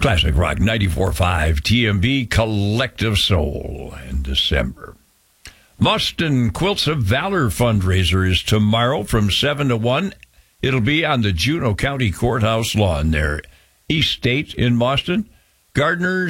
Classic Rock 94.5 TMB Collective Soul in December. Mustin Quilts of Valor fundraiser is tomorrow from 7 to 1. It'll be on the Juneau County Courthouse lawn there. East State in Boston. Gardeners